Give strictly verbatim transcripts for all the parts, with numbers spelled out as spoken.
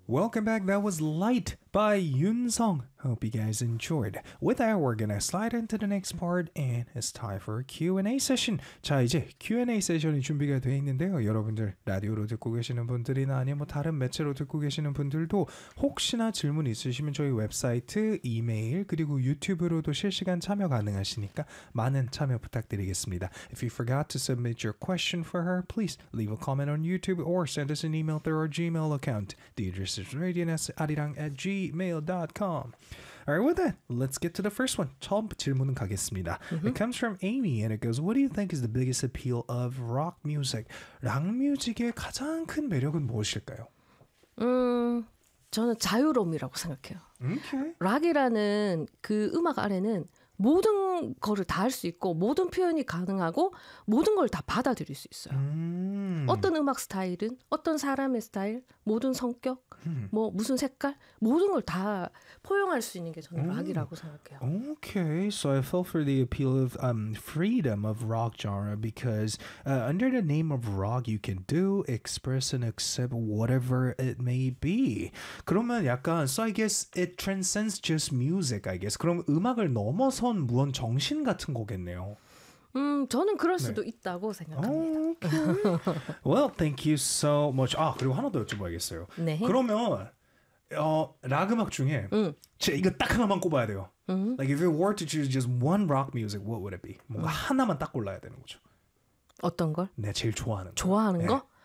Welcome back. That was Light by Yoon Song. Hope you guys enjoyed. With that, we're gonna slide into the next part, and it's time for a Q and A session. 자, 이제 Q and A 세션이 준비가 되어 있는데요. 여러분들 라디오로 듣고 계시는 분들이나 아니면 뭐 다른 매체로 듣고 계시는 분들도 혹시나 질문 있으시면 저희 웹사이트, 이메일 그리고 유튜브로도 실시간 참여 가능하시니까 많은 참여 부탁드리겠습니다. If you forgot to submit your question for her, please leave a comment on YouTube or send us an email through our Gmail account. The address is radionasarirang at gmail dot com. Alright, with that, let's get to the first one. 처음 질문은 가겠습니다. Mm-hmm. It comes from Amy and it goes, What do you think is the biggest appeal of rock music? 락 뮤직의 가장 큰 매력은 무엇일까요? 음, 저는 자유로움이라고 생각해요. Okay. 락이라는 그 음악 안에는 모든 거를 다 할 수 있고 모든 표현이 가능하고 모든 걸 다 받아들일 수 있어요. 음. 어떤 음악 스타일은 어떤 사람의 스타일, 모든 성격, 음. 뭐 무슨 색깔 모든 걸 다 포용할 수 있는 게 저는 음. 락이라고 생각해요. Okay, so I fell for the appeal of um, freedom of rock genre because uh, under the name of rock you can do, express and accept whatever it may be. 그러면 약간 so I guess it transcends just music, I guess. 그럼 음악을 넘어선 무언 정신 같은 거겠네요. 음, 저는 그럴 수도 네. 있다고 생각합니다. Okay. Well, thank you so much. 아, 그리고 하나 더 여쭤봐야겠어요. 네. 그러면 어, 락 음악 중에 음. 제가 이거 딱 하나만 꼽아야 돼요. 음. Like if you were to choose just one rock music, what would it be? 뭔가 음. 하나만 딱 골라야 되는 거죠. 어떤 걸? 내가 제일 좋아하는 거. 좋아하는 네. 거?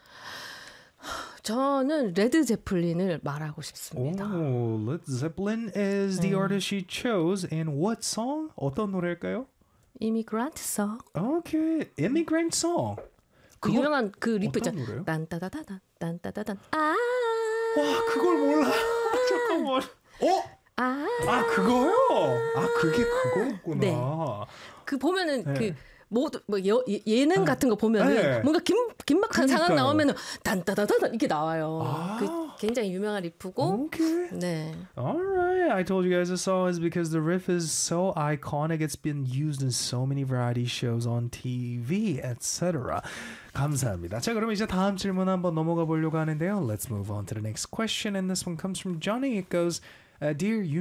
저는 레드 제플린을 말하고 싶습니다. Oh, Led Zeppelin is the 음. artist she chose. And what song? 어떤 노래일까요? Immigrant Song. Okay, Immigrant Song. 그 유명한 그 리프 어떤 있잖아요. 노래요? 딴따다다단 딴따다단 아. 와, 그걸 몰라. 잠깐만. 어? 아. 아, 그거요? 아, 그게 그거였구나. 네. 그 보면은 네. 그 모두 뭐 여, 예능 같은 거 보면은 네. 뭔가 긴 긴박한 그러니까요. 상황 나오면은 딴따다다단 이게 나와요. 아. 그 굉장히 유명한 리프고. Okay. 네. All right. I told you guys this song is because the riff is so iconic. It's been used in so many variety shows on T V, et cetera. 감사합니다. 자, 그럼 이제 다음 질문 한번 넘어가 보려고 하는데요. Let's move on to the next question. And this one comes from Johnny. It goes, uh, Dear